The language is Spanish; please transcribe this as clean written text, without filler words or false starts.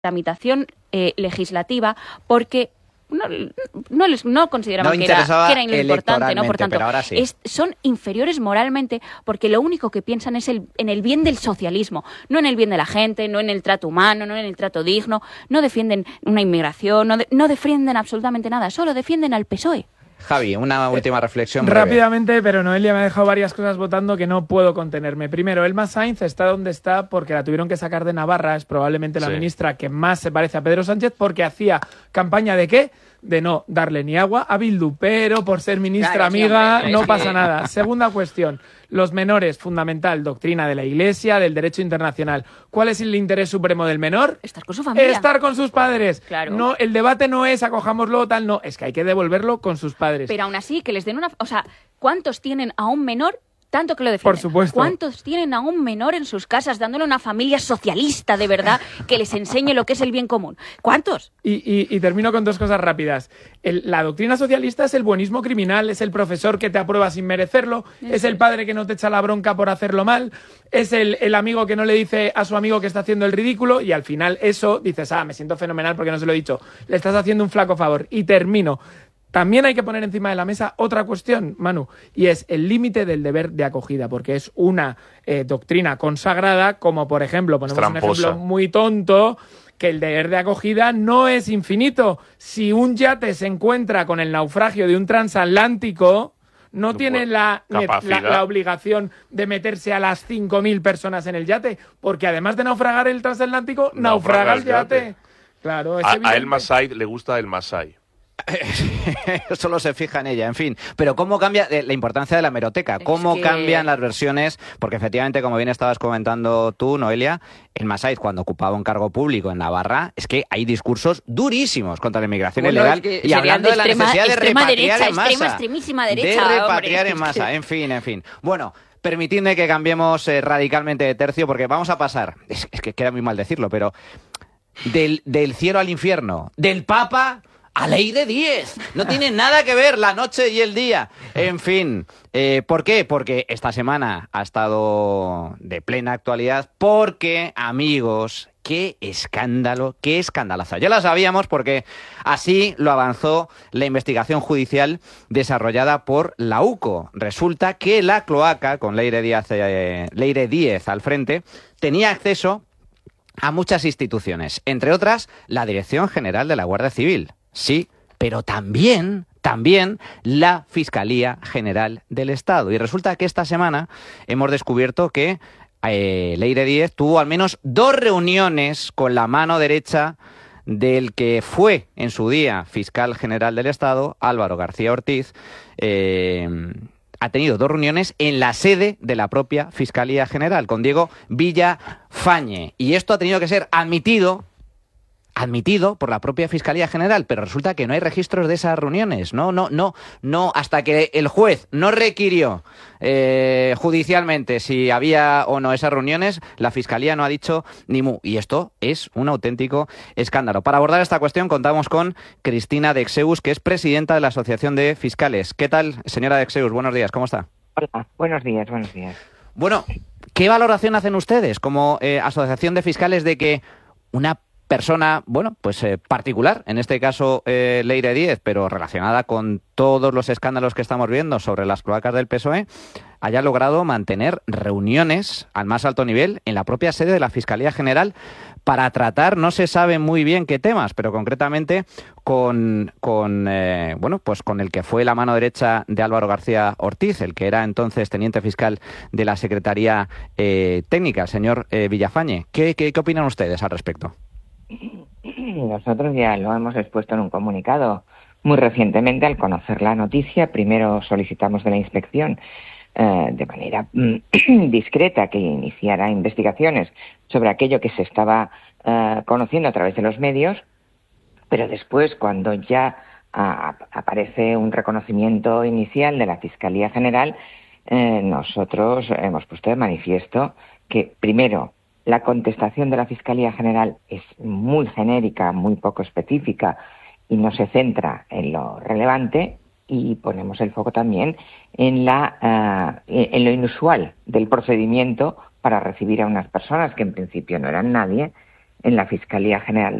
tramitación legislativa porque no consideraban que era importante, ¿no? Por tanto, sí. Son inferiores moralmente porque lo único que piensan es en el bien del socialismo, no en el bien de la gente, no en el trato humano, no en el trato digno, no defienden una inmigración, no defienden absolutamente nada, solo defienden al PSOE. Javi, una última reflexión breve. Rápidamente, pero Noelia me ha dejado varias cosas votando que no puedo contenerme. Primero, Elma Sainz está donde está porque la tuvieron que sacar de Navarra. Es probablemente la ministra que más se parece a Pedro Sánchez porque hacía campaña ¿de qué? De no darle ni agua a Bildu, pero por ser ministra amiga no pasa nada. Segunda cuestión, los menores, fundamental, doctrina de la Iglesia, del derecho internacional. ¿Cuál es el interés supremo del menor? Estar con su familia. Estar con sus padres. Claro. No, el debate no es acojámoslo tal, no, es que hay que devolverlo con sus padres. Pero aún así, que les den una... O sea, ¿cuántos tienen a un menor tanto que lo defienden? Por supuesto. ¿Cuántos tienen a un menor en sus casas dándole una familia socialista de verdad que les enseñe lo que es el bien común? ¿Cuántos? Y termino con dos cosas rápidas. La doctrina socialista es el buenismo criminal, es el profesor que te aprueba sin merecerlo, es el padre que no te echa la bronca por hacerlo mal, es el amigo que no le dice a su amigo que está haciendo el ridículo y al final eso dices, me siento fenomenal porque no se lo he dicho. Le estás haciendo un flaco favor. Y termino. También hay que poner encima de la mesa otra cuestión, Manu, y es el límite del deber de acogida, porque es una doctrina consagrada, como por ejemplo, ponemos un ejemplo muy tonto, que el deber de acogida no es infinito. Si un yate se encuentra con el naufragio de un transatlántico, no tiene la obligación de meterse a las 5.000 personas en el yate, porque además de naufragar el transatlántico, naufraga el yate. Claro, es a Elma Sainz le gusta el Masai. Solo se fija en ella, en fin. Pero ¿cómo cambia la importancia de la hemeroteca? ¿Cómo cambian las versiones? Porque efectivamente, como bien estabas comentando tú, Noelia, el Masaiz, cuando ocupaba un cargo público en Navarra, es que hay discursos durísimos contra la inmigración ilegal y hablando de la necesidad de repatriar en masa. Extremísima derecha, de repatriar en masa, en fin. Bueno, permitidme que cambiemos radicalmente de tercio porque vamos a pasar, es que queda muy mal decirlo, pero del cielo al infierno, del Papa a Leire Díez. No tiene nada que ver la noche y el día. En fin, ¿por qué? Porque esta semana ha estado de plena actualidad porque, amigos, qué escándalo, qué escandalazo. Ya lo sabíamos porque así lo avanzó la investigación judicial desarrollada por la UCO. Resulta que la cloaca, con Leire Díez al frente, tenía acceso a muchas instituciones, entre otras la Dirección General de la Guardia Civil. Sí, pero también la Fiscalía General del Estado. Y resulta que esta semana hemos descubierto que Leire Díez tuvo al menos 2 reuniones con la mano derecha del que fue en su día fiscal general del Estado, Álvaro García Ortiz. Ha tenido 2 reuniones en la sede de la propia Fiscalía General, con Diego Villafañe. Y esto ha tenido que ser admitido por la propia Fiscalía General, pero resulta que no hay registros de esas reuniones. No, hasta que el juez no requirió judicialmente si había o no esas reuniones, la Fiscalía no ha dicho ni mu. Y esto es un auténtico escándalo. Para abordar esta cuestión contamos con Cristina Dexeus, que es presidenta de la Asociación de Fiscales. ¿Qué tal, señora Dexeus? Buenos días, ¿cómo está? Hola, buenos días. Bueno, ¿qué valoración hacen ustedes como Asociación de Fiscales de que una persona, particular, en este caso Leire Díez, pero relacionada con todos los escándalos que estamos viendo sobre las cloacas del PSOE, haya logrado mantener reuniones al más alto nivel en la propia sede de la Fiscalía General para tratar, no se sabe muy bien qué temas, pero concretamente con el que fue la mano derecha de Álvaro García Ortiz, el que era entonces teniente fiscal de la Secretaría Técnica, el señor Villafañe. ¿Qué opinan ustedes al respecto? Nosotros ya lo hemos expuesto en un comunicado. Muy recientemente, al conocer la noticia, primero solicitamos de la inspección de manera discreta que iniciara investigaciones sobre aquello que se estaba conociendo a través de los medios, pero después, cuando ya aparece un reconocimiento inicial de la Fiscalía General, nosotros hemos puesto de manifiesto que, primero, la contestación de la Fiscalía General es muy genérica, muy poco específica y no se centra en lo relevante, y ponemos el foco también en lo inusual del procedimiento para recibir a unas personas que en principio no eran nadie, en la Fiscalía General